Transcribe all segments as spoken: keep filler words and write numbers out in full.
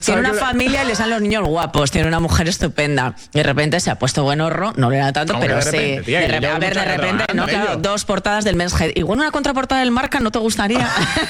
Tiene una familia y le salen los niños guapos, tiene una mujer estupenda. De repente se ha puesto buen horro, no le da tanto, pero de repente, sí. Tía, de repente, a ver, de repente, no, claro, dos portadas del Men's Health. Igual una contraportada del Marca no te gustaría.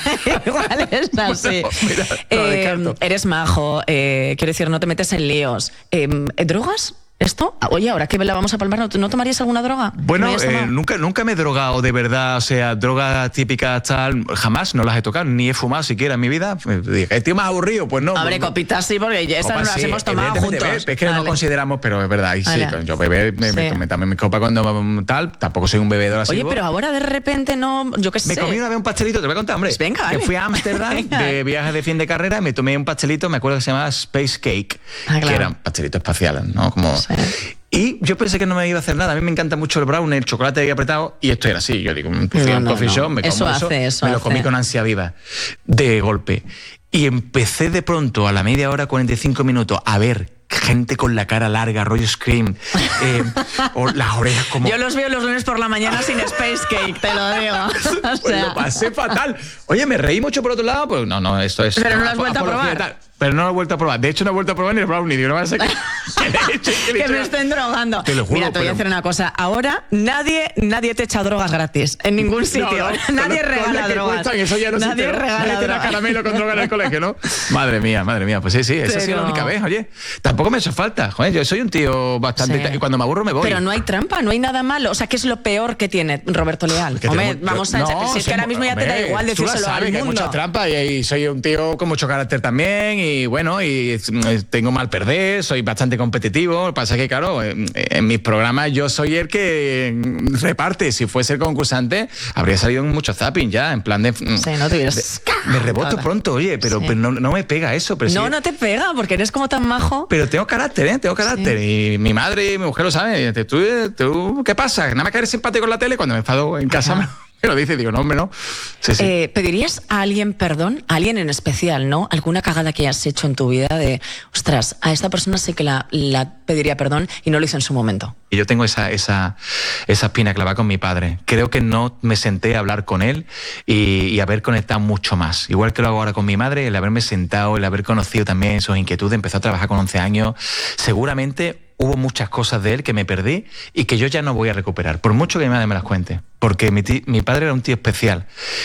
Igual es así. Bueno, mira, eh, eres majo, eh, quiero decir, no te metes en líos. Eh, ¿Drogas? ¿Esto? Oye, ahora que la vamos a palmar, ¿no, ¿no tomarías alguna droga? Bueno, ¿No eh, nunca, nunca me he drogado de verdad, o sea, drogas típicas tal, jamás no las he tocado, ni he fumado siquiera en mi vida. ¿El tío más aburrido? Pues no. Abre pues, copitas sí, porque ya estas no las sí, hemos tomado juntos. Beber, es que vale. no consideramos, pero es verdad, y sí, vale. yo beber, me, sí. me tomé también mi copa cuando tal, tampoco soy un bebedor así. Oye, pero ahora de repente no, yo qué sé. Me comí una vez un pastelito, te lo voy a contar, hombre. Pues venga, que vale. fui a Ámsterdam de viaje de fin de carrera, me tomé un pastelito, me acuerdo que se llamaba Space Cake, ah, claro. que eran pastelitos espaciales, ¿no? Como... Sí. Y yo pensé que no me iba a hacer nada. A mí me encanta mucho el brownie, el chocolate ahí apretado, y esto era así. Yo digo, fui no, a un no, coffee no. shop, me como eso, eso, hace, eso me lo hace. comí con ansia viva, de golpe. Y empecé de pronto, a la media hora, cuarenta y cinco minutos, a ver gente con la cara larga, rollo Scream, eh, o las orejas como... Yo los veo los lunes por la mañana sin Space Cake, te lo digo. O sea... Pues lo pasé fatal. Oye, me reí mucho por otro lado, pues no, no, esto es... Pero no no, lo has vuelto a probar. Tal. Pero no lo he vuelto a probar. De hecho, no he vuelto a probar ni el brownie. Digo, no va a ser que, que, que, que me estén drogando. Te lo juro, Mira, te voy pero... a hacer una cosa. Ahora nadie, nadie te echa drogas gratis. En ningún sitio. No, no, nadie con regala que drogas. Cuestan, eso ya no nadie sitio, regala nadie drogas. caramelo con droga en el colegio, ¿no? Madre mía, madre mía. Pues sí, sí, esa pero... ha sido la única vez, oye. Tampoco me hace falta. Joder, yo soy un tío bastante... Sí. Y cuando me aburro me voy. Pero no hay trampa, no hay nada malo. O sea, ¿qué es lo peor que tiene Roberto Leal? Hombre, tengo... vamos a... No, si es que ahora mismo ya hombre, te da igual decírselo al mundo. Que hay mucha trampa y, y soy un tío con mucho carácter también y bueno, y tengo mal perder, soy bastante competitivo. Lo que pasa es que, claro, en, en mis programas yo soy el que reparte. Si fuese el concursante, habría salido en mucho zapping ya, en plan de... Sí, no te hubieras... Me reboto pronto, oye, pero, sí. pero no, no me pega eso. Pero no, sí, no te pega, porque eres como tan majo. Pero tengo carácter, ¿eh? Tengo carácter. Sí. Y mi madre y mi mujer lo saben. ¿Tú, tú qué pasa? Nada más que eres simpático en la tele. Cuando me enfado en casa me, me lo dice. Digo, no, hombre, no. Sí, sí. Eh, ¿Pedirías a alguien perdón? A alguien en especial, ¿no? ¿Alguna cagada que hayas hecho en tu vida de, ostras, a esta persona sé que la, la pediría perdón y no lo hizo en su momento? Y yo tengo esa, esa, esa espina clavada con mi padre. Creo que no me senté a hablar con él y, y haber conectado mucho más. Igual que lo hago ahora con mi madre, el haberme sentado, el haber conocido también sus inquietudes. Empezó a trabajar con once años. Seguramente hubo muchas cosas de él que me perdí y que yo ya no voy a recuperar, por mucho que mi madre me las cuente. Porque mi, tí, mi padre era un tío especial.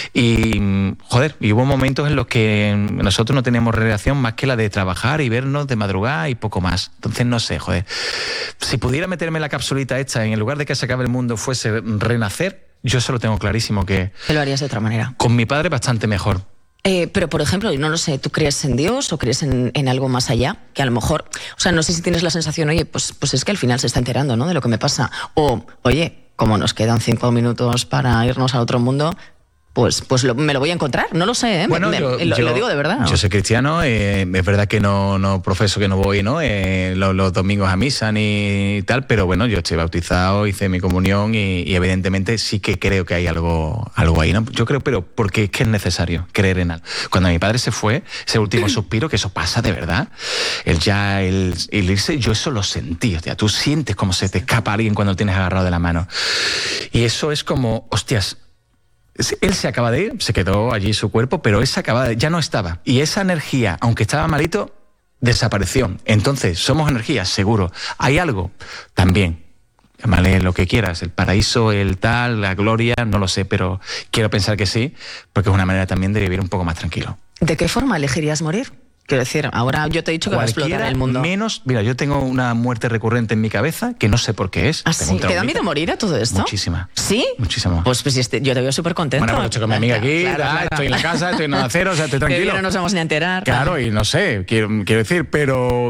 Y, joder, y hubo momentos en los que nosotros no teníamos relación más que la de trabajar y vernos de madrugada y poco más. Entonces, no sé, joder. Si pudiera meterme la capsulita esta, en lugar de que se acabe el mundo fuese renacer, yo eso lo tengo clarísimo que... ¿Te lo harías de otra manera? Con mi padre bastante mejor. Eh, pero, por ejemplo, no lo sé, ¿tú crees en Dios o crees en, en algo más allá? Que a lo mejor, o sea, no sé si tienes la sensación, oye, pues, pues es que al final se está enterando, ¿no?, de lo que me pasa. O, oye, como nos quedan cinco minutos para irnos a otro mundo, pues, pues lo, me lo voy a encontrar, no lo sé, ¿eh? Bueno, me, yo, me, lo, yo, lo digo de verdad. Yo soy cristiano, eh, es verdad que no, no profeso que no voy, ¿no? Eh, los, los domingos a misa ni tal, pero bueno, yo estoy bautizado, hice mi comunión y, y evidentemente sí que creo que hay algo, algo ahí, ¿no? Yo creo, pero porque es que es necesario creer en algo. Cuando mi padre se fue, ese último suspiro, que eso pasa de verdad, el ya, el, el irse, yo eso lo sentí, o sea, tú sientes como se te escapa alguien cuando lo tienes agarrado de la mano. Y eso es como, hostias, él se acaba de ir, se quedó allí su cuerpo, pero él se acaba de, ya no estaba. Y esa energía, aunque estaba malito, desapareció. Entonces, somos energía, seguro. ¿Hay algo? También. Llámale lo que quieras, el paraíso, el tal, la gloria, no lo sé, pero quiero pensar que sí, porque es una manera también de vivir un poco más tranquilo. ¿De qué forma elegirías morir? Quiero decir, ahora yo te he dicho que va a explotar el mundo. Menos, mira, yo tengo una muerte recurrente en mi cabeza que no sé por qué es. ¿Ah, sí? ¿Te da miedo morir a todo esto? Muchísima. ¿Sí? Muchísimo. Pues, pues este, yo te veo súper contento. Bueno, pues estoy con mi amiga aquí, claro, da, claro. estoy en la casa, estoy en nada cero, o sea, estoy tranquilo. Que no nos vamos ni a enterar. Claro, vale. Y no sé, quiero, quiero decir, pero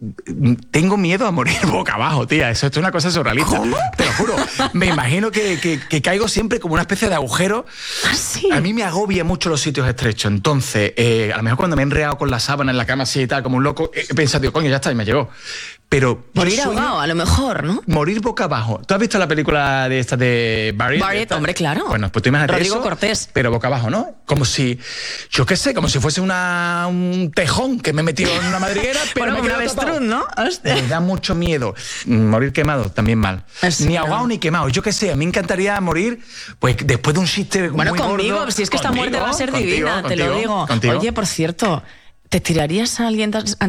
tengo miedo a morir boca abajo, tía. Eso es una cosa surrealista. ¿Cómo? Te lo juro. Me imagino que, que, que caigo siempre como una especie de agujero. ¿Ah, sí? A mí me agobia mucho los sitios estrechos. Entonces, eh, a lo mejor cuando me he enredado con la sábana en la cama así y tal, como un loco, he pensado, digo, coño, ya está, y me llegó. Pero morir ahogado, a lo mejor, ¿no? Morir boca abajo. ¿Tú has visto la película de esta de Barry? Barry, hombre, claro. Bueno, pues tú imagínate Rodrigo eso, Cortés. pero boca abajo, ¿no? Como si, yo qué sé, como si fuese una, un tejón que me he metido en una madriguera, pero bueno, me como un avestruz, ¿no? Hostia. Me da mucho miedo. Morir quemado, también mal. Sí, ni no. ahogado ni quemado. Yo qué sé, a mí me encantaría morir, pues después de un chiste bueno, muy conmigo, gordo. si es que Contigo, esta muerte va a ser contigo, divina, contigo, te lo digo. Contigo. Oye, por cierto, ¿te tirarías a alguien antes